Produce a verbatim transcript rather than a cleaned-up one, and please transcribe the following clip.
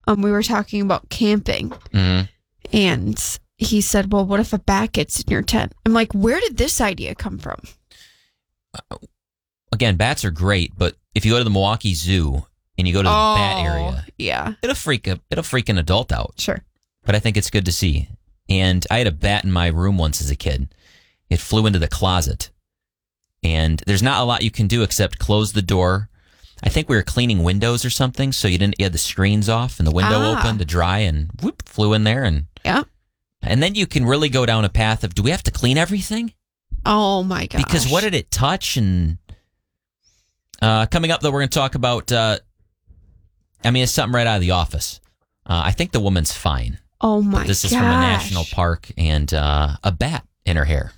um, we were talking about camping. Mm-hmm. And he said, well, what if a bat gets in your tent? I'm like, where did this idea come from? Uh, again, bats are great, but if you go to the Milwaukee Zoo and you go to the oh, bat area, yeah, it'll freak a, it'll freak an adult out. Sure. But I think it's good to see. And I had a bat in my room once as a kid. It flew into the closet. And there's not a lot you can do except close the door. I think we were cleaning windows or something, so you didn't you had the screens off and the window ah. open to dry, and whoop, flew in there. And yeah. And then you can really go down a path of, do we have to clean everything? Oh, my gosh. Because what did it touch? And uh, coming up, though, we're going to talk about, uh, I mean, it's something right out of The Office. Uh, I think the woman's fine. Oh, my gosh. This is from a national park and uh, a bat in her hair.